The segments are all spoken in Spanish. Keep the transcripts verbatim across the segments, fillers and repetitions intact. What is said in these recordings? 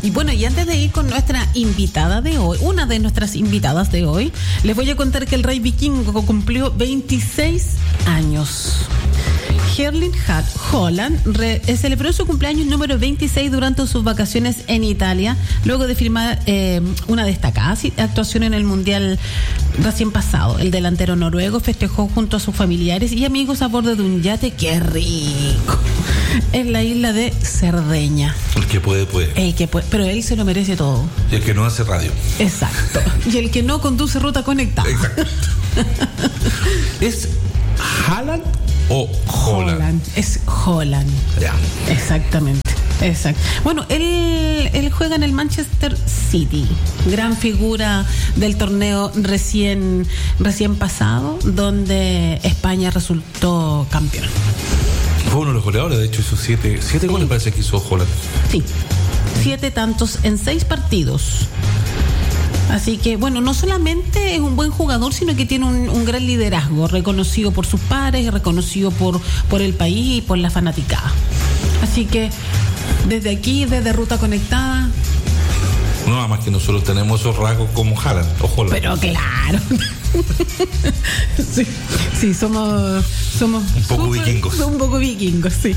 Y bueno, y antes de ir con nuestra invitada de hoy, una de nuestras invitadas de hoy, les voy a contar que el rey vikingo cumplió veintiséis años. Erling Haaland re, eh, celebró su cumpleaños número veintiséis durante sus vacaciones en Italia, luego de firmar eh, una destacada actuación en el Mundial recién pasado. El delantero noruego festejó junto a sus familiares y amigos a bordo de un yate, ¡qué rico!, en la isla de Cerdeña. El que puede, puede. El que puede, pero él se lo merece todo. Y el que no hace radio. Exacto. Y el que no conduce ruta conectada. Exacto. ¿Es Haaland o Holland? Holland. Es Holland. Ya. Exactamente. Exacto. Bueno, él, él juega en el Manchester City, gran figura del torneo recién, recién pasado, donde España resultó campeón. Fue uno de los goleadores, de hecho hizo siete, siete sí. goles parece que hizo Holland. Sí, siete tantos en seis partidos. Así que, bueno, no solamente es un buen jugador, sino que tiene un, un gran liderazgo, reconocido por sus pares, reconocido por, por el país y por la fanaticada. Así que, desde aquí, desde Ruta Conectada... No, nada más que nosotros tenemos esos rasgos como Haaland o Holland. Pero claro. sí, sí, somos... somos un poco super, vikingos. Un poco vikingos, sí.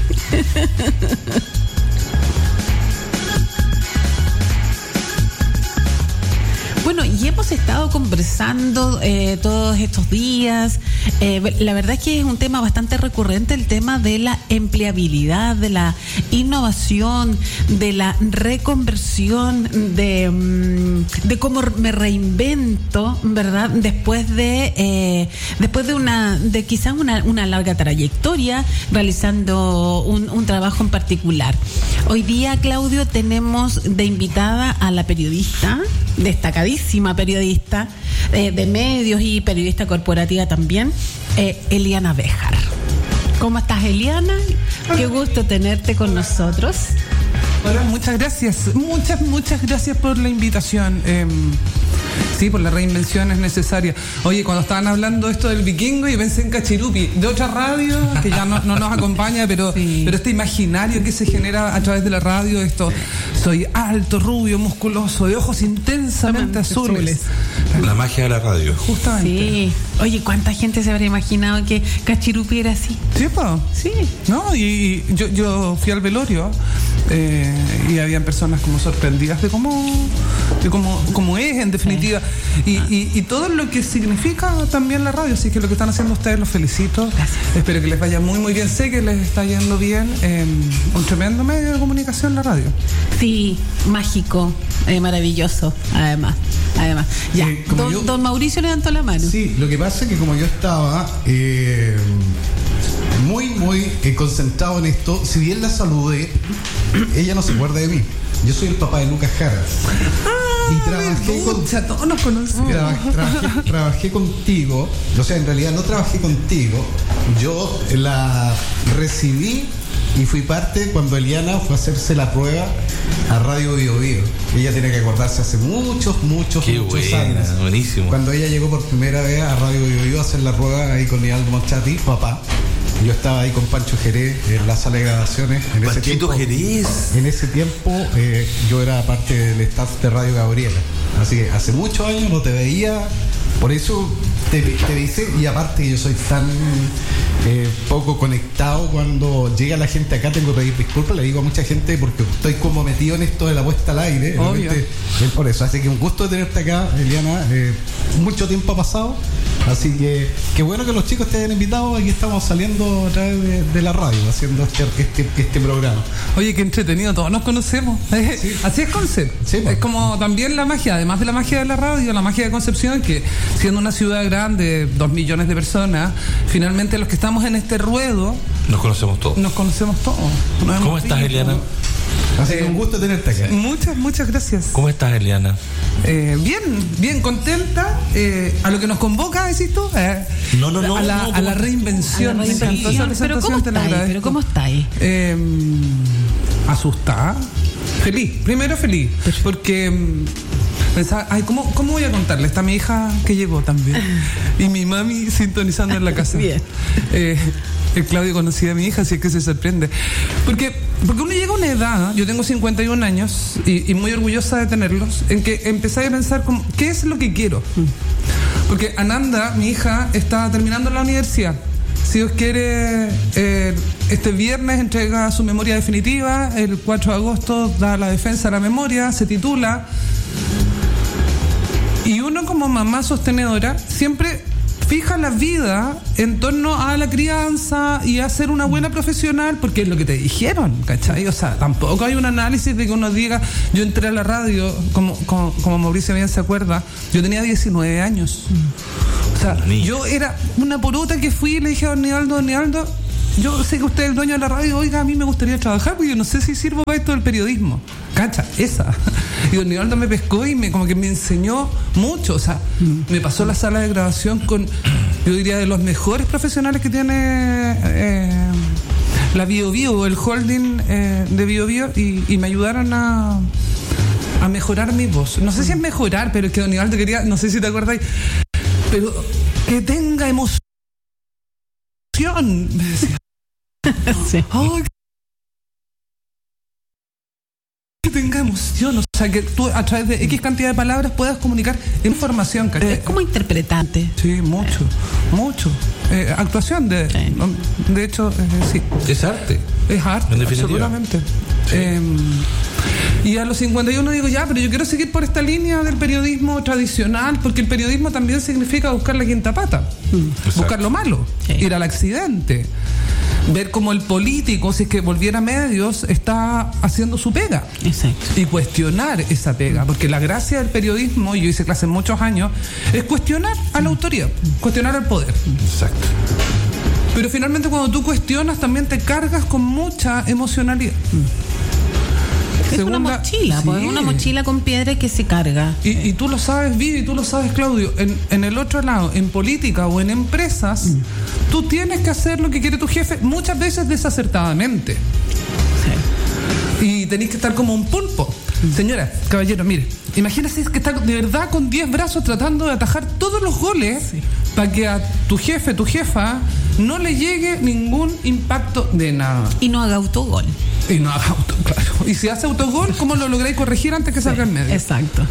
Bueno, y hemos estado conversando eh, todos estos días. Eh, la verdad es que es un tema bastante recurrente, el tema de la empleabilidad, de la innovación, de la reconversión, de, de cómo me reinvento, ¿verdad? Después de eh, después de una de quizás una, una larga trayectoria realizando un, un trabajo en particular. Hoy día, Claudio, tenemos de invitada a la periodista, destacadísima periodista eh, de medios y periodista corporativa también, eh, Eliana Béjar. ¿Cómo estás, Eliana? Qué gusto tenerte con nosotros. Hola, muchas gracias. Muchas, muchas gracias por la invitación. Eh, sí, por la reinvención es necesaria. Oye, cuando estaban hablando esto del vikingo, y pensé en Cachirupi, de otra radio, que ya no, no nos acompaña, pero, sí. pero este imaginario que se genera a través de la radio, esto, soy alto, rubio, musculoso, de ojos intensamente azules. La magia de la radio. Justamente. Sí. Oye, ¿cuánta gente se habría imaginado que Cachirupi era así? Sí, po. Sí. No, y, y yo, yo fui al velorio eh, y habían personas como sorprendidas de cómo, de cómo, cómo es, en definitiva. Y, y, y todo lo que significa también la radio. Así que lo que están haciendo ustedes, los felicito. Gracias. Espero que les vaya muy, muy bien. Sé que les está yendo bien. Eh, un tremendo medio de comunicación, la radio. Sí, mágico, eh, maravilloso, además. Además, ya. Eh, don, yo, don Mauricio levantó la mano. Sí, lo que pasa es que como yo estaba eh, muy, muy eh, concentrado en esto, si bien la saludé, ella no se acuerda de mí. Yo soy el papá de Lucas Jara. Ah, y trabajé con, todos nos conocemos. Trabajé, trabajé, trabajé contigo, o sea, en realidad no trabajé contigo. Yo la recibí y fui parte cuando Eliana fue a hacerse la prueba a Radio Bio Bio. Ella tiene que acordarse hace muchos, muchos, Qué muchos buena, años. Buenísimo. Cuando ella llegó por primera vez a Radio Bio Bio a hacer la prueba ahí con Leandro Monchati, papá. Yo estaba ahí con Pancho Jerez en la sala de grabaciones. En ese Panchito tiempo, Jerez. En ese tiempo eh, yo era parte del staff de Radio Gabriela. Así que hace muchos años no te veía. Por eso te, te dice, y aparte yo soy tan eh, poco conectado cuando llega la gente acá, tengo que pedir disculpas, le digo a mucha gente porque estoy como metido en esto de la puesta al aire. Obvio. Es por eso, así que un gusto de tenerte acá, Eliana. Eh, mucho tiempo ha pasado, así que qué bueno que los chicos te hayan invitado. Aquí estamos saliendo a través de, de la radio, haciendo este, este, este programa. Oye, qué entretenido, todos nos conocemos. Sí. Así es Concept. Sí, pues. Es como también la magia, además de la magia de la radio, la magia de Concepción, que siendo una ciudad grande, dos millones de personas, finalmente los que estamos en este ruedo nos conocemos todos. Nos conocemos todos. Nos ¿Cómo estás, visto, Eliana? Así que un gusto tenerte acá. Muchas, muchas gracias. ¿Cómo estás, Eliana? Eh, bien, bien contenta. Eh, a lo que nos convoca, decís tú. Eh, no, no, no. A la, no, a la reinvención. A la reinvención. Pero ¿cómo estáis? Pero ¿cómo estáis? Eh, asustada. Feliz. Primero feliz. Porque pensaba, ay, ¿cómo, ¿cómo voy a contarle? Está mi hija que llegó también. Y mi mami sintonizando en la casa. Bien. Eh, el Claudio conocía a mi hija, así es que se sorprende. Porque porque uno llega a una edad, yo tengo cincuenta y un años y, y muy orgullosa de tenerlos, en que empecé a pensar como, ¿qué es lo que quiero? Porque Ananda, mi hija, está terminando la universidad. Si Dios quiere, eh, este viernes entrega su memoria definitiva, el cuatro de agosto da la defensa de la memoria, se titula. Y uno como mamá sostenedora siempre fija la vida en torno a la crianza y a ser una buena profesional, porque es lo que te dijeron, ¿cachai? O sea, tampoco hay un análisis de que uno diga, yo entré a la radio, como, como, como Mauricio bien se acuerda, yo tenía diecinueve años. O sea, yo era una porota que fui y le dije a don Nivaldo, don Nivaldo, yo sé que usted es el dueño de la radio, oiga, a mí me gustaría trabajar, porque yo no sé si sirvo para esto del periodismo. Cacha, esa. Y don Nivaldo me pescó y me como que me enseñó mucho. O sea, mm. me pasó la sala de grabación con, yo diría, de los mejores profesionales que tiene eh, la Bio Bio, el holding eh, de Bio Bio, y, y me ayudaron a, a mejorar mi voz. No sé si es mejorar, pero es que don Nivaldo quería, no sé si te acordáis, pero que tenga emoción, me decía. Sí. Oh, que tenga emoción, o sea, que tú a través de X cantidad de palabras puedas comunicar información. Eh, es como interpretante. Sí, mucho, eh. mucho. Eh, actuación, de, sí. de hecho, eh, sí. Es arte. Es arte, en definitiva. Absolutamente. Sí. Eh, y a los cincuenta y uno digo, ya, pero yo quiero seguir por esta línea del periodismo tradicional, porque el periodismo también significa buscar la quinta pata, mm. buscar lo malo, sí. ir al accidente, ver cómo el político, si es que volviera a medios, está haciendo su pega. Exacto. Y cuestionar esa pega, porque la gracia del periodismo, y yo hice clase muchos años, es cuestionar a la autoridad, cuestionar al poder. Exacto. Pero finalmente cuando tú cuestionas también te cargas con mucha emocionalidad. Es Segunda, una mochila, sí. pues, una mochila con piedra que se carga. Y, y tú lo sabes, Vivi, y tú lo sabes, Claudio. En, en el otro lado, en política o en empresas, mm. tú tienes que hacer lo que quiere tu jefe, muchas veces desacertadamente. Sí. Y tenés que estar como un pulpo. Mm. Señora, caballero, mire, imagínese que está de verdad con diez brazos tratando de atajar todos los goles, sí. para que a tu jefe, tu jefa, no le llegue ningún impacto de nada. Y no haga autogol. Y no haga auto, claro. Y si hace autogol, ¿cómo lo lográis corregir antes que salga sí, en medio? Exacto.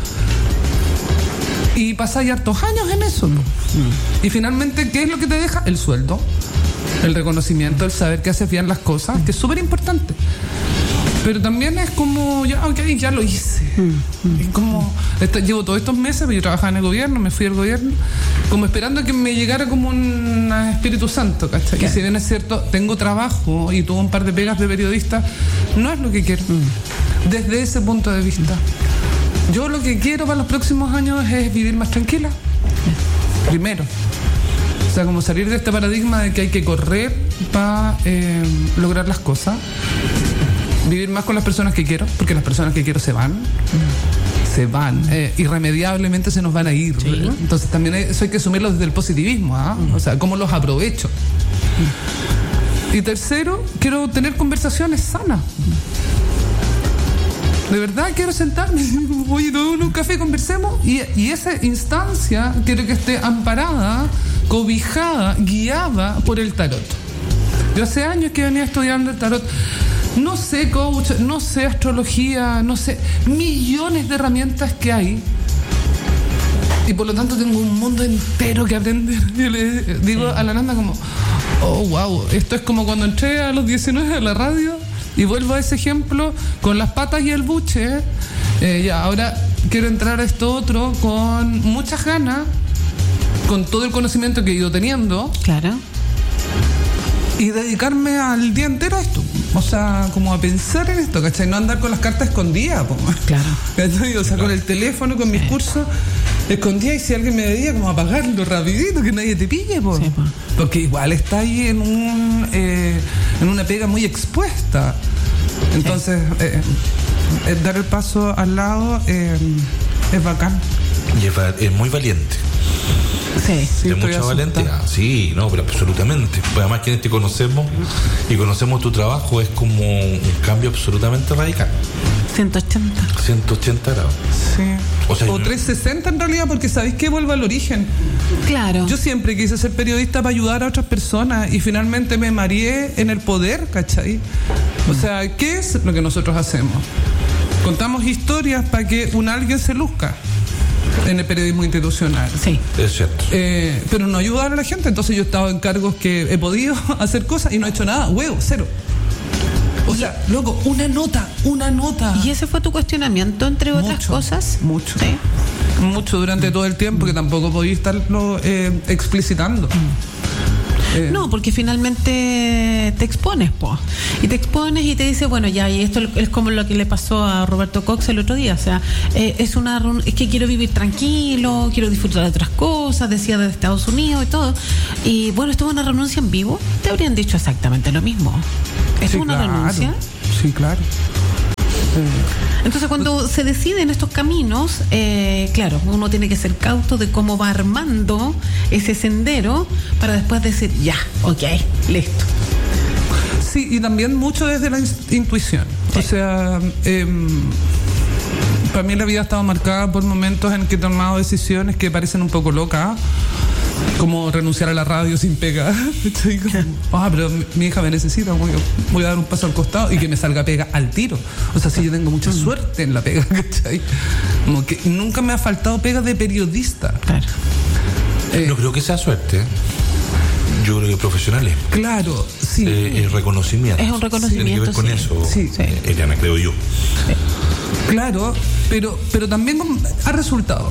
Y pasáis hartos años en eso, ¿no? Mm. Y finalmente, ¿qué es lo que te deja? El sueldo, el reconocimiento, el saber que haces bien las cosas, que es súper importante. Pero también es como, ya, ok, ya lo hice. Mm. Y como, esto, llevo todos estos meses, porque yo trabajaba en el gobierno, me fui al gobierno, como esperando que me llegara como un Espíritu Santo, ¿cachai? Y si bien es cierto, tengo trabajo y tuve un par de pegas de periodista, no es lo que quiero. Mm. Desde ese punto de vista. Yo lo que quiero para los próximos años es vivir más tranquila. Primero. O sea, como salir de este paradigma de que hay que correr para eh, lograr las cosas. Vivir más con las personas que quiero, porque las personas que quiero se van, mm. se van, eh, irremediablemente se nos van a ir. ¿Sí? Entonces también eso hay que asumirlo desde el positivismo, ¿eh? mm. o sea, cómo los aprovecho. Mm. Y tercero, quiero tener conversaciones sanas. De verdad quiero sentarme, oye, tomemos un café, conversemos, y, y esa instancia quiero que esté amparada, cobijada, guiada por el tarot. Yo hace años que venía estudiando el tarot. No sé coach, no sé astrología, no sé, millones de herramientas que hay. Y por lo tanto tengo un mundo entero que aprender. Yo le digo sí. a la Nanda como, oh, wow, esto es como cuando entré a los diecinueve a la radio y vuelvo a ese ejemplo con las patas y el buche. Eh, ya, ahora quiero entrar a esto otro con muchas ganas, con todo el conocimiento que he ido teniendo. Claro. Y dedicarme al día entero a esto. O sea, como a pensar en esto, ¿cachai? No andar con las cartas escondidas, po. Claro. ¿Cachai? O sea, con el teléfono, con mis eh. cursos escondidas, y si alguien me veía, como apagarlo rapidito, que nadie te pille, po. Sí, po. Porque igual está ahí en un eh, en una pega muy expuesta. Entonces, sí. eh, eh, dar el paso al lado eh, es bacán. Y es, es muy valiente. Sí, sí, de mucha valentía. Sí, no, pero absolutamente. Pues además quienes te conocemos y conocemos tu trabajo, es como un cambio absolutamente radical. ciento ochenta. ciento ochenta grados. Sí. O, sea, o trescientos sesenta en realidad, porque ¿sabéis qué? Vuelvo al origen. Claro. Yo siempre quise ser periodista para ayudar a otras personas y finalmente me mareé en el poder, ¿cachai? O sea, ¿qué es lo que nosotros hacemos? Contamos historias para que un alguien se luzca en el periodismo institucional. Sí. Es cierto. Eh, pero no ayudar a la gente. Entonces yo he estado en cargos que he podido hacer cosas y no he hecho nada. Huevo, cero. O sea, loco, una nota, una nota. ¿Y ese fue tu cuestionamiento, entre otras Mucho, cosas? Mucho. Sí. Mucho durante todo el tiempo, que tampoco podía estarlo eh, explicitando. Eh, No, porque finalmente te expones, po. Y te expones y te dice, bueno, ya, y esto es como lo que le pasó a Roberto Cox el otro día. O sea, eh, es una es que quiero vivir tranquilo, quiero disfrutar de otras cosas, decía de Estados Unidos y todo. Y bueno, esto es una renuncia en vivo. Te habrían dicho exactamente lo mismo. ¿Esto sí, es una claro. renuncia? Sí, claro. Entonces, cuando se deciden estos caminos, eh, claro, uno tiene que ser cauto de cómo va armando ese sendero para después decir, ya, ok, listo. Sí, y también mucho desde la in- intuición. Sí. O sea, eh, para mí la vida ha estado marcada por momentos en que he tomado decisiones que parecen un poco locas, como renunciar a la radio sin pega. Ah, pero mi, mi hija me necesita, voy, voy a dar un paso al costado y que me salga pega al tiro. O sea, sí, yo tengo mucha suerte en la pega, ¿cachai? Como que nunca me ha faltado pega de periodista. Claro. Eh, No creo que sea suerte. Yo creo que profesionales. claro, sí. Eh, el reconocimiento. Es un reconocimiento, Tiene que ver con sí. eso, Sí. eh, Eliana, creo yo. Claro, pero, pero también como- ha resultado.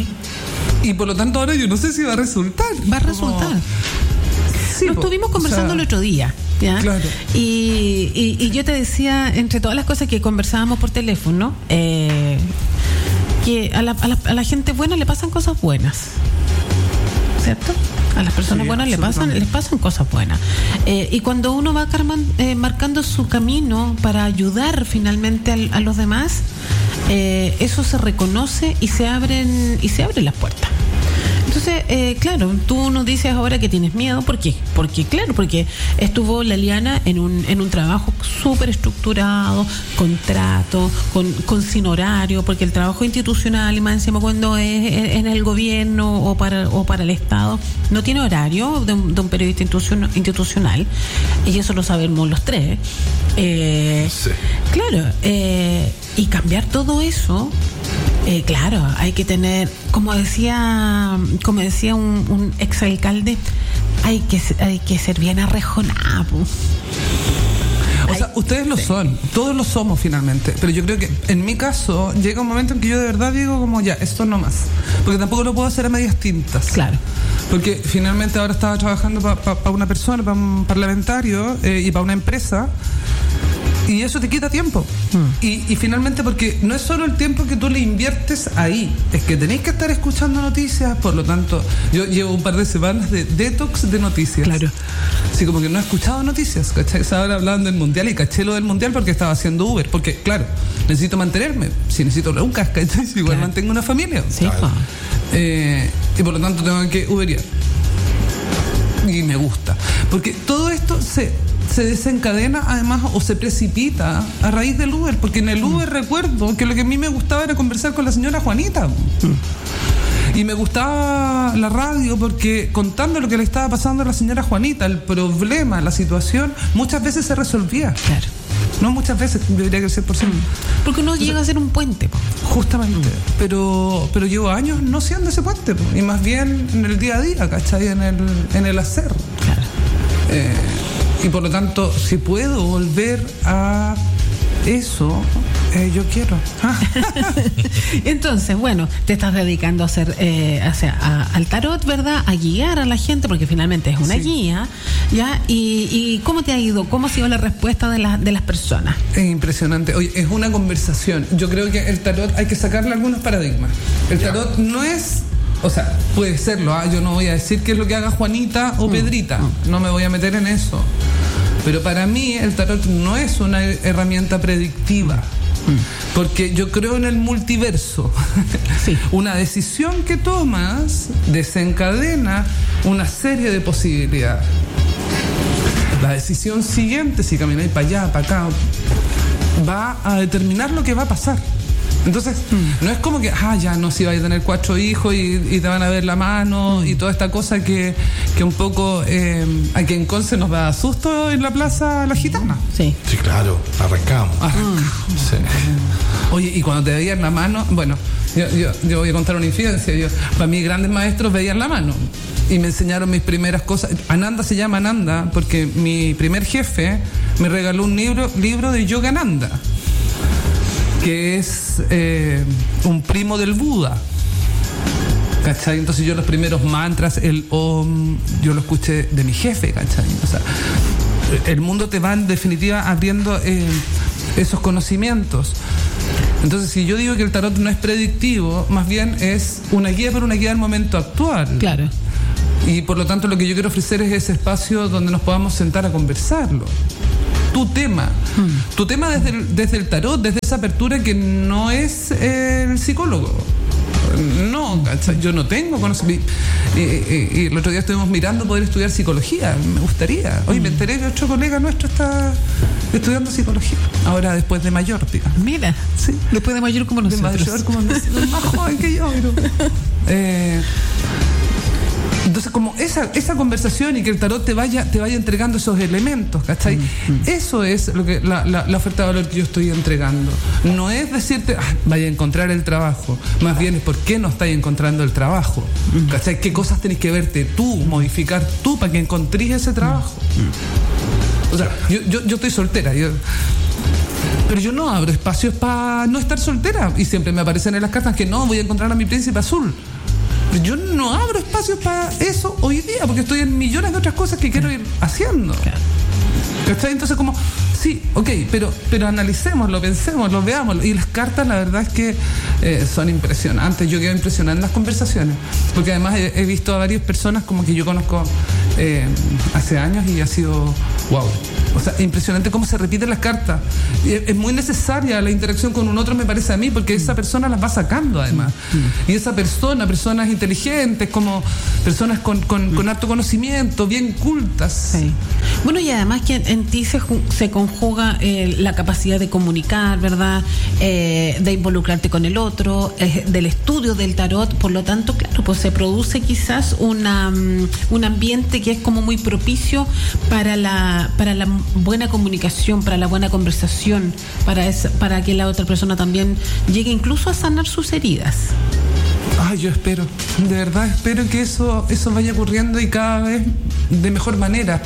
Y por lo tanto ahora yo no sé si va a resultar. Va a resultar. Como- Sí, Lo po, estuvimos o conversando sea, el otro día, ¿ya? Claro. Y, y, y yo te decía, entre todas las cosas que conversábamos por teléfono, eh, que a la, a, la, a la gente buena le pasan cosas buenas, ¿cierto? A las personas Sí, buenas le pasan, absolutamente. les pasan cosas buenas. Eh, y cuando uno va carman- eh, marcando su camino para ayudar finalmente al- a los demás, eh, eso se reconoce y se abren y se abren las puertas. Entonces, eh, claro, tú nos dices ahora que tienes miedo. ¿Por qué? Porque, claro, porque estuvo la Liana en un, en un trabajo súper estructurado, contrato, con, con sin horario, porque el trabajo institucional, y más encima cuando es en, en el gobierno o para, o para el Estado, no tiene horario de un, de un periodista institucion- institucional, y eso lo sabemos los tres. Eh, Sí. Claro, eh, y cambiar todo eso. Eh, claro, hay que tener, como decía, como decía un, un exalcalde, hay que ser- hay que ser bien arrejonado. O sea, ustedes lo son, todos lo somos finalmente, pero yo creo que en mi caso llega un momento en que yo de verdad digo como ya, esto no más, porque tampoco lo puedo hacer a medias tintas. Claro. Porque finalmente ahora estaba trabajando para pa, pa una persona, para un parlamentario eh, y para una empresa. Y eso te quita tiempo. Mm. Y, y finalmente, porque no es solo el tiempo que tú le inviertes ahí, es que tenéis que estar escuchando noticias. Por lo tanto, yo llevo un par de semanas de detox de noticias. Claro. Así como que no he escuchado noticias, ¿cachai? Estaba ahora hablando del mundial y caché lo del mundial porque estaba haciendo Uber. Porque, claro, necesito mantenerme. Si necesito lucas, ¿cachai? Si igual Claro. mantengo una familia. Sí, Claro. pa. Eh, y por lo tanto tengo que Uberiar. Y me gusta. Porque todo esto se, se desencadena además o se precipita a raíz del Uber. Porque en el Uber recuerdo que lo que a mí me gustaba era conversar con la señora Juanita. Y me gustaba la radio porque contando lo que le estaba pasando a la señora Juanita, el problema, la situación, muchas veces se resolvía. Claro. No muchas veces, yo diría que el cien por ciento. Porque uno llega a ser un puente, po. Justamente, pero pero llevo años no siendo ese puente, po, y más bien en el día a día, ¿cachai? En el, en el hacer. Claro. Eh, y por lo tanto, si puedo volver a eso, eh, yo quiero. Entonces, bueno, te estás dedicando a hacer, eh, o sea, a- al tarot, ¿verdad? A guiar a la gente, porque finalmente es una Sí. guía, ¿ya? Y, y ¿cómo te ha ido? ¿Cómo ha sido la respuesta de, la, de las personas? Es impresionante. Oye, es una conversación. Yo creo que el tarot hay que sacarle algunos paradigmas. El tarot no es... O sea, puede serlo, ¿ah? Yo no voy a decir qué es lo que haga Juanita o Pedrita. No me voy a meter en eso. Pero para mí el tarot no es una herramienta predictiva. Porque yo creo en el multiverso. Sí. Una decisión que tomas desencadena una serie de posibilidades. La decisión siguiente, si camináis para allá, para acá, va a determinar lo que va a pasar. Entonces, mm. no es como que, ah, ya no, si vas a tener cuatro hijos y, y te van a ver la mano mm. y toda esta cosa que, que un poco eh, a quien Conce nos da susto en la Plaza La Gitana. Sí. Sí, claro, arrancamos. Arrancamos. Mm. Sí. Oye, y cuando te veían la mano, bueno, yo, yo, yo voy a contar una infidencia. Yo, para mí, grandes maestros veían la mano y me enseñaron mis primeras cosas. Ananda se llama Ananda porque mi primer jefe me regaló un libro, libro de Yogananda, que es eh, un primo del Buda. ¿Cachai? Entonces yo los primeros mantras, el Om, yo lo escuché de mi jefe, ¿cachai? O sea, el mundo te va en definitiva abriendo eh, esos conocimientos. Entonces, si yo digo que el tarot no es predictivo, más bien es una guía, pero una guía del momento actual. Claro. Y por lo tanto lo que yo quiero ofrecer es ese espacio donde nos podamos sentar a conversarlo. Tu tema, mm. tu tema desde el, desde el tarot, desde esa apertura que no es el psicólogo. No, ¿cachai? Yo no tengo conocimiento. Y, y, y el otro día estuvimos mirando poder estudiar psicología. Me gustaría. Hoy mm. me enteré que otro colega nuestro está estudiando psicología. Ahora después de mayor, digamos. Mira, sí. Después de mayor como nosotros. De mayor como nosotros. Más joven que yo, pero... Eh, Entonces, como esa, esa conversación y que el tarot te vaya, te vaya entregando esos elementos, ¿cachai? Mm-hmm. Eso es lo que la, la, la oferta de valor que yo estoy entregando. No es decirte, ah, vaya a encontrar el trabajo. Más bien es por qué no estáis encontrando el trabajo. ¿Cachai? ¿Qué cosas tenés que verte tú, modificar tú para que encontréis ese trabajo? O sea, yo, yo, yo estoy soltera, yo... pero yo no abro espacios para no estar soltera. Y siempre me aparecen en las cartas que no, voy a encontrar a mi príncipe azul. Yo no abro espacios para eso hoy día, porque estoy en millones de otras cosas que quiero ir haciendo. ¿Cachai? Entonces, como, sí, ok, pero, pero analicémoslo, pensémoslo, veámoslo. Y las cartas, la verdad es que eh, son impresionantes. Yo quedo impresionada en las conversaciones, porque además he, he visto a varias personas como que yo conozco eh, hace años y ha sido wow. O sea, impresionante cómo se repiten las cartas. Y es, es muy necesaria la interacción con un otro, me parece a mí, porque esa persona las va sacando además. Y esa persona, personas inteligentes, como personas con, con, con alto conocimiento, bien cultas. Sí. Bueno, y además que en ti se, se conjuga eh, la capacidad de comunicar, ¿verdad? Eh, de involucrarte con el otro, eh, del estudio del tarot. Por lo tanto, claro, pues se produce quizás una, um, un ambiente que es como muy propicio para la, para la buena comunicación, para la buena conversación, para, esa, para que la otra persona también llegue incluso a sanar sus heridas. Ay, yo espero, de verdad espero que eso, eso vaya ocurriendo y cada vez de mejor manera.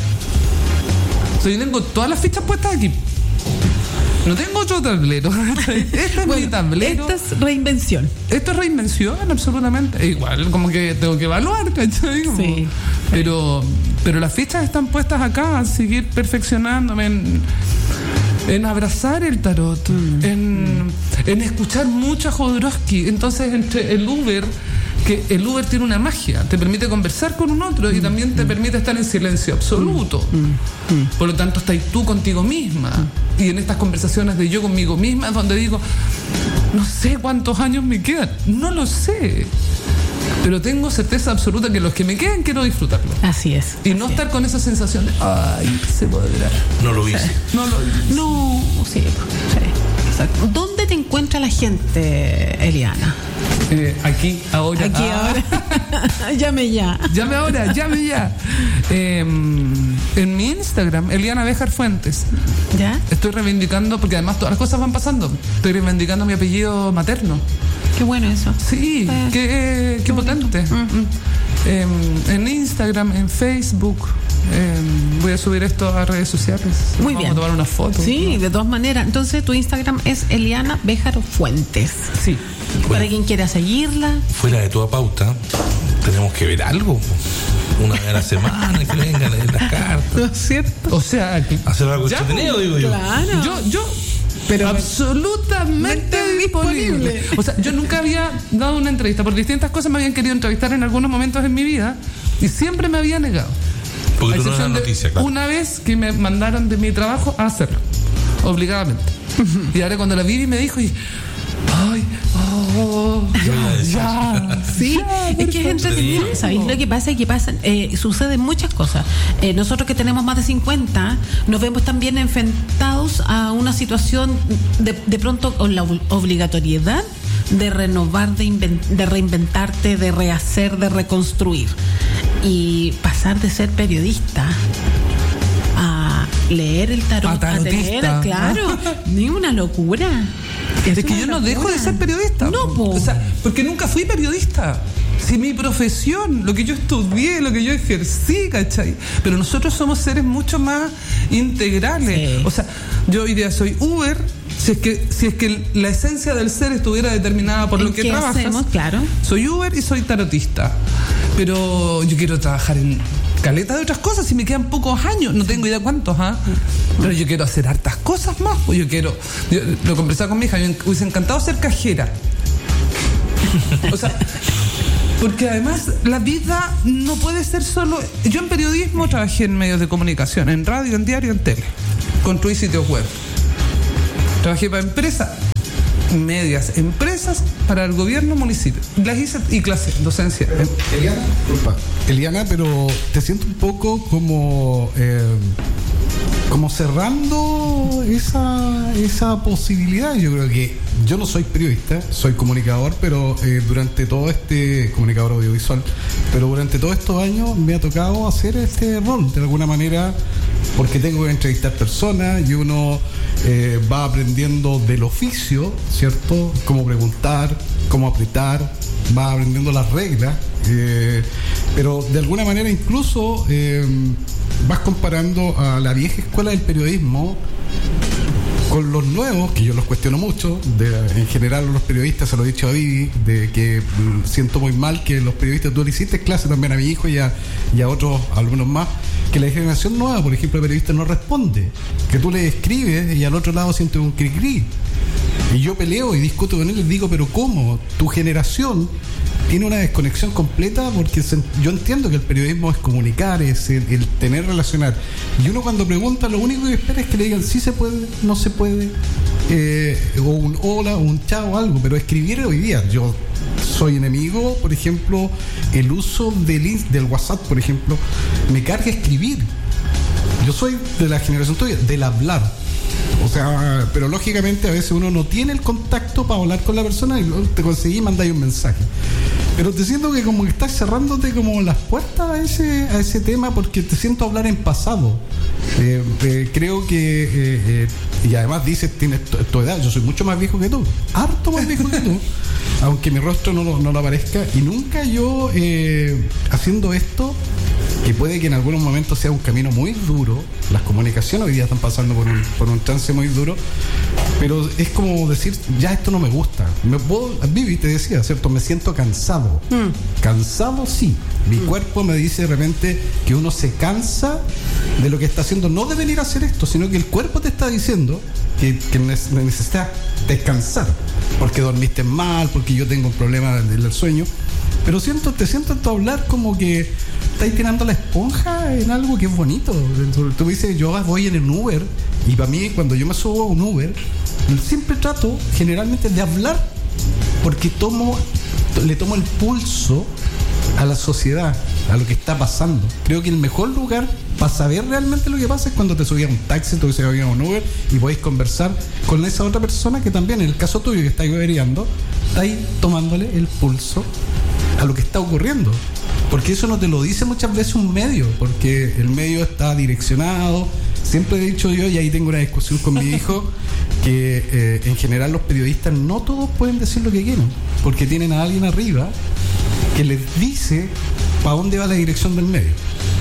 O sea, yo tengo todas las fichas puestas aquí. No tengo otro tablero. Este es bueno, mi tablero. Esta es reinvención. Esto es reinvención, absolutamente. Igual, como que tengo que evaluar, ¿cachai? Como, sí. Pero, pero las fichas están puestas acá, a seguir perfeccionándome en, en abrazar el tarot, mm. en, en escuchar mucho a Jodorowsky. Entonces, entre el Uber, que el Uber tiene una magia, te permite conversar con un otro y también te permite estar en silencio absoluto. Por lo tanto, estás tú contigo misma. Y en estas conversaciones de yo conmigo misma, donde digo, no sé cuántos años me quedan, no lo sé, pero tengo certeza absoluta que los que me quedan quiero disfrutarlo. Así es. Y no así estar es. con esa sensación de, ay, se podrá. No lo hice. No lo hice. No, sí, sí. Exacto. ¿Dónde te encuentra la gente, Eliana? Eh, aquí, ahora. Aquí, ah. ahora. Llame ya. Llame ahora, llame ya. Eh, en mi Instagram, Eliana Béjar Fuentes. ¿Ya? Estoy reivindicando, porque además todas las cosas van pasando. Estoy reivindicando mi apellido materno. Qué bueno eso. Sí, eh, qué, qué, qué potente. Uh-huh. Eh, en Instagram, en Facebook. Eh, voy a subir esto a redes sociales. Muy Vamos bien. a tomar una foto. Sí, ¿no? De todas maneras. Entonces, tu Instagram es Eliana Béjar Fuentes. Sí. Para bueno, quien quiera seguirla. Fuera de toda pauta, tenemos que ver algo. Una vez a la semana, que vengan a leer las cartas. ¿No es cierto? O sea, que hacer algo entretenido, digo yo. Claro. Yo, yo. Pero absolutamente disponible. disponible. O sea, yo nunca había dado una entrevista. Por distintas cosas me habían querido entrevistar en algunos momentos en mi vida y siempre me había negado. Porque tú no eras noticia, claro. Una vez que me mandaron de mi trabajo a hacerlo, obligadamente. Y ahora cuando la vi me dijo y... Ay, oh, ya, ya. Sí, es que es entretenido. ¿Sabéis lo que pasa? Es que pasan, eh, suceden muchas cosas. Eh, nosotros que tenemos más de cincuenta, nos vemos también enfrentados a una situación de, de pronto con la obligatoriedad de renovar, de, invent, de reinventarte, de rehacer, de reconstruir. Y pasar de ser periodista a leer el tarot, a, a leer, claro, ni una locura. Es, es que yo no locura. dejo de ser periodista. No, po. O sea, porque nunca fui periodista. Si mi profesión, lo que yo estudié, lo que yo ejercí, ¿cachai? Pero nosotros somos seres mucho más integrales. Sí. O sea, yo hoy día soy Uber, si es que si es que la esencia del ser estuviera determinada por lo que trabajas. Hacemos? Claro. Soy Uber y soy tarotista. Pero yo quiero trabajar en caleta de otras cosas y me quedan pocos años, no tengo idea cuántos, ¿ah? ¿eh? Pero yo quiero hacer hartas cosas más, pues yo quiero, yo lo conversaba con mi hija, me hubiese encantado ser cajera. O sea, porque además la vida no puede ser solo. Yo en periodismo trabajé en medios de comunicación, en radio, en diario, en tele, construí sitios web, trabajé para empresas, medias empresas para el gobierno municipio. Las hice y clase, docencia. Eliana, disculpa. Eliana, pero te siento un poco como eh, como cerrando esa esa posibilidad. Yo creo que yo no soy periodista, soy comunicador, pero eh, durante todo este comunicador audiovisual, pero durante todos estos años me ha tocado hacer este rol de alguna manera, porque tengo que entrevistar personas y uno eh, va aprendiendo del oficio, ¿cierto? Cómo preguntar, cómo apretar, va aprendiendo las reglas, eh, pero de alguna manera incluso eh, vas comparando a la vieja escuela del periodismo con los nuevos, que yo los cuestiono mucho, de, en general los periodistas, se lo he dicho a Vivi, de que mm, siento muy mal que los periodistas, tú le hiciste clase también a mi hijo y a, y a otros, algunos más, que la generación nueva, por ejemplo, el periodista no responde, que tú le escribes y al otro lado sientes un cri-cri. Y yo peleo y discuto con él y les digo, pero ¿cómo? Tu generación tiene una desconexión completa, porque se, yo entiendo que el periodismo es comunicar, es el, el tener, relacionar. Y uno cuando pregunta, lo único que espera es que le digan sí se puede, no se puede, eh, o un hola, o un chao, o algo. Pero escribir hoy día, yo soy enemigo, por ejemplo, el uso del, del WhatsApp, por ejemplo, me carga escribir. Yo soy de la generación tuya, del hablar. O sea, pero lógicamente a veces uno no tiene el contacto para hablar con la persona y te conseguí mandar un mensaje. Pero te siento que como que estás cerrándote como las puertas a ese, a ese tema, porque te siento hablar en pasado. Eh, eh, creo que, eh, eh, y además dices, tienes tu, tu edad, yo soy mucho más viejo que tú, harto más viejo que tú, aunque mi rostro no, no lo aparezca, y nunca yo eh, haciendo esto, que puede que en algunos momentos sea un camino muy duro, las comunicaciones hoy día están pasando por un, por un trance muy duro, pero es como decir, ya esto no me gusta. Me puedo, Vivi te decía, ¿cierto? Me siento cansado. Mm. Cansado, sí. Mi mm. cuerpo me dice de repente que uno se cansa de lo que está haciendo, no de venir a hacer esto, sino que el cuerpo te está diciendo que, que necesitas descansar, porque dormiste mal, porque yo tengo un problema del, del sueño. Pero siento, te siento a hablar como que estáis tirando la esponja en algo que es bonito. Tú dices, yo voy en el Uber, y para mí, cuando yo me subo a un Uber, siempre trato, generalmente, de hablar, porque tomo, le tomo el pulso a la sociedad, a lo que está pasando. Creo que el mejor lugar para saber realmente lo que pasa es cuando te subías a un taxi, tú te subías a un Uber y podéis conversar con esa otra persona que también, en el caso tuyo que estáis beberiando, estáis tomándole el pulso a lo que está ocurriendo. Porque eso no te lo dice muchas veces un medio, porque el medio está direccionado. Siempre he dicho yo, y ahí tengo una discusión con mi hijo, que eh, en general los periodistas no todos pueden decir lo que quieren, porque tienen a alguien arriba que les dice para dónde va la dirección del medio.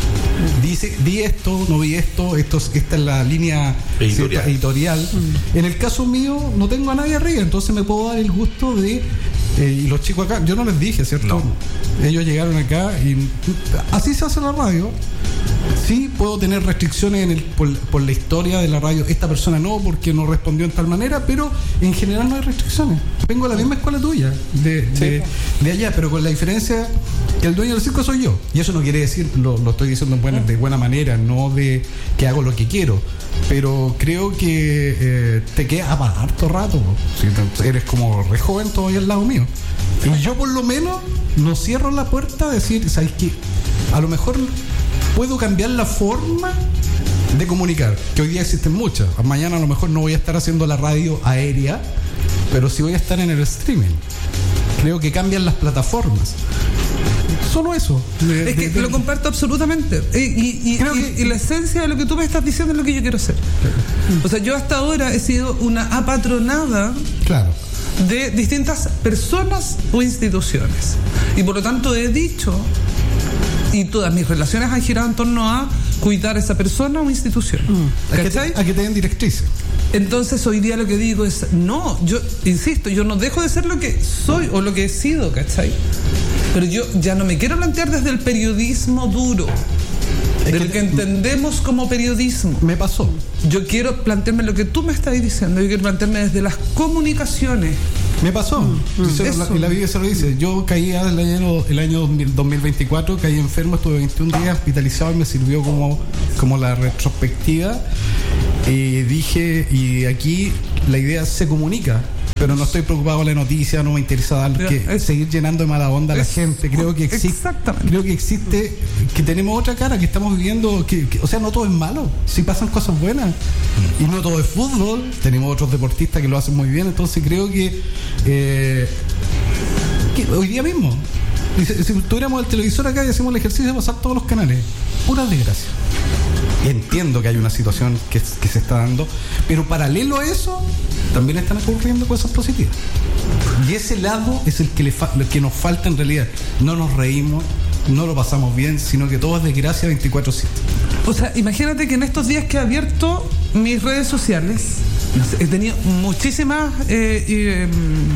Dice, di esto, no vi esto, esto esta es la línea editorial. editorial. Mm. En el caso mío no tengo a nadie arriba, entonces me puedo dar el gusto de... Eh, y los chicos acá, yo no les dije, ¿cierto? No. Ellos llegaron acá y así se hace la radio. Sí, puedo tener restricciones en el, por, por la historia de la radio. Esta persona no, porque no respondió en tal manera, pero en general no hay restricciones. vengo a la misma escuela tuya, de, de, de allá, pero con la diferencia que el dueño del circo soy yo. Y eso no quiere decir, lo, lo estoy diciendo en buena, de buena manera, no de que hago lo que quiero. Pero creo que eh, te queda para harto rato. Si te, eres como re joven todavía al lado mío. Y yo por lo menos no cierro la puerta a decir, ¿sabes qué? A lo mejor puedo cambiar la forma de comunicar, que hoy día existen muchas. Mañana a lo mejor no voy a estar haciendo la radio aérea, pero sí voy a estar en el streaming. Creo que cambian las plataformas. Solo eso. De, es que de, de, lo comparto absolutamente. Y, y, y, y, que, y la esencia de lo que tú me estás diciendo es lo que yo quiero hacer. O sea, yo hasta ahora he sido una apatronada, claro, de distintas personas o instituciones. Y por lo tanto he dicho, y todas mis relaciones han girado en torno a cuidar a esa persona o institución. Mm. A, que te, a que te den directrices. Entonces hoy día lo que digo es, no, yo insisto, yo no dejo de ser lo que soy o lo que he sido, ¿cachai? Pero yo ya no me quiero plantear desde el periodismo duro, es de que, lo que entendemos como periodismo. Me pasó. Yo quiero plantearme lo que tú me estás diciendo, yo quiero plantearme desde las comunicaciones. Me pasó. Mm, y, la, y la vida se lo dice. Yo caí el año, el año dos mil veinticuatro, caí enfermo, estuve veintiún días hospitalizado y me sirvió como, como la retrospectiva. Y dije, y aquí la idea se comunica, pero no estoy preocupado por la noticia, no me interesa dar, que es, seguir llenando de mala onda a la gente. Creo que existe, creo que existe, que tenemos otra cara, que estamos viviendo, que, que, o sea, no todo es malo, si pasan cosas buenas, y no todo es fútbol, tenemos otros deportistas que lo hacen muy bien, entonces creo que, eh, que hoy día mismo, si, si tuviéramos el televisor acá y hacemos el ejercicio de pasar todos los canales, pura desgracia. Entiendo que hay una situación que, que se está dando, pero paralelo a eso también están ocurriendo cosas positivas. Y ese lado es el que, le fa- lo que nos falta en realidad. No nos reímos, no lo pasamos bien, sino que todo es desgracia veinticuatro siete. O sea, imagínate que en estos días que he abierto mis redes sociales, no sé, he tenido muchísimas... Eh, eh,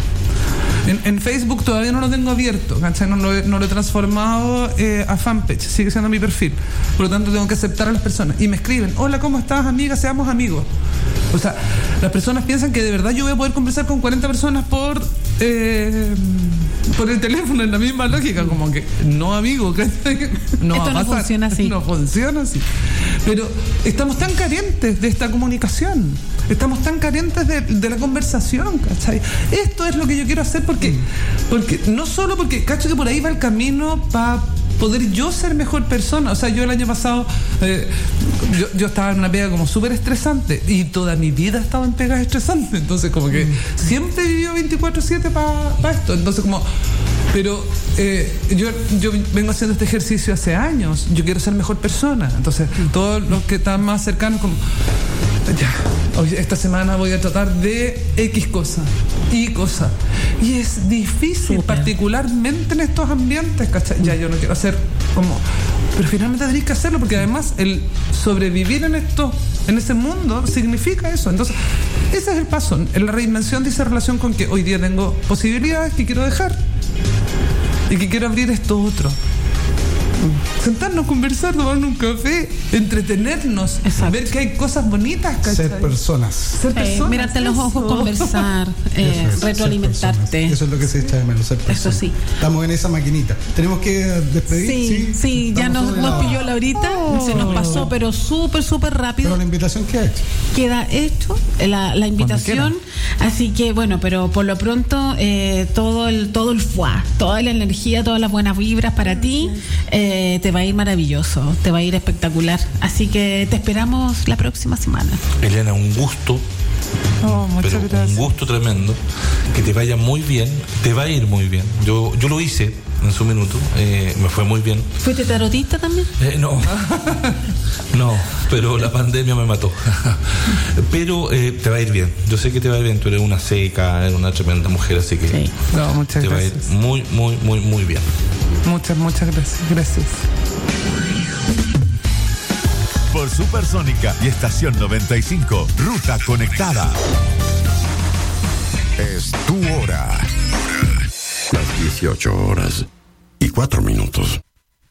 En, en Facebook todavía no lo tengo abierto, ¿cachai? No, no, no lo he transformado eh, a fanpage, sigue siendo mi perfil. Por lo tanto, tengo que aceptar a las personas. Y me escriben, hola, ¿cómo estás, amiga? Seamos amigos. O sea, las personas piensan que de verdad yo voy a poder conversar con cuarenta personas por eh, por el teléfono, en la misma lógica, como que no, amigo, ¿cachai? No Esto va a no pasar. funciona así. No funciona así. Pero estamos tan carentes de esta comunicación. Estamos tan carentes de, de la conversación, ¿cachai? Esto es lo que yo quiero hacer porque, porque no solo porque cacho que por ahí va el camino para poder yo ser mejor persona. O sea, yo el año pasado eh, yo, yo estaba en una pega como súper estresante y toda mi vida he estado en pegas estresantes. Entonces como que siempre he vivido veinticuatro siete para pa esto. Entonces como... Pero eh, yo, yo vengo haciendo este ejercicio hace años. Yo quiero ser mejor persona. Entonces todos los que están más cercanos como... Ya, hoy, esta semana voy a tratar de X cosa, Y cosa. Y es difícil, Super. particularmente en estos ambientes, ¿cachai? Ya, yo no quiero hacer como... Pero finalmente tenés que hacerlo porque además el sobrevivir en esto, en ese mundo, significa eso. Entonces, ese es el paso. En la reinvención dice relación con que hoy día tengo posibilidades que quiero dejar y que quiero abrir esto otro. Sentarnos, conversar, tomar un café, entretenernos, Exacto. ver que hay cosas bonitas, ¿cachai? Ser personas. Ser personas. Eh, mirarte en los ojos, conversar, eh, es, retroalimentarte. Eso es lo que se echa de menos, ser personas. Eso sí. Estamos en esa maquinita. Tenemos que despedir. Sí, sí, sí ya nos, nos pilló la horita, oh. se nos pasó, pero súper, súper rápido. Pero la invitación queda hecha. Queda hecho la, la invitación. Así que bueno, pero por lo pronto eh, todo el todo el fuá, toda la energía, todas las buenas vibras para ti. Eh, Eh, te va a ir maravilloso, te va a ir espectacular. Así que te esperamos la próxima semana. Elena, un gusto. Oh, muchas pero gracias. Un gusto tremendo. Que te vaya muy bien. Te va a ir muy bien. Yo, yo lo hice en su minuto. Eh, me fue muy bien. ¿Fuiste tarotista también? Eh, no. No, pero la pandemia me mató. Pero eh, te va a ir bien. Yo sé que te va a ir bien. Tú eres una seca, eres una tremenda mujer, así que sí. No, muchas te gracias. va a ir muy, muy, muy, muy bien. Muchas, muchas gracias. Gracias. Por Supersónica y Estación noventa y cinco, Ruta Conectada. Es tu hora. Las dieciocho horas y cuatro minutos.